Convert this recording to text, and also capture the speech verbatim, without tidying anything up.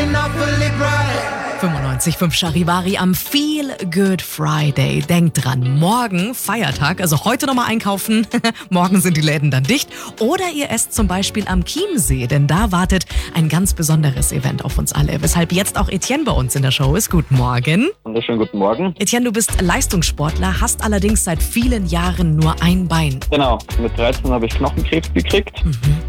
fünfundneunzig Komma fünf Charivari am Feel Good Friday. Denkt dran, morgen Feiertag, also heute nochmal einkaufen. Morgen sind die Läden dann dicht. Oder ihr esst zum Beispiel am Chiemsee, denn da wartet ein ganz besonderes Event auf uns alle. Weshalb jetzt auch Etienne bei uns in der Show ist. Guten Morgen. Wunderschönen guten Morgen. Etienne, du bist Leistungssportler, hast allerdings seit vielen Jahren nur ein Bein. Genau, mit dreizehn habe ich Knochenkrebs gekriegt. Mhm.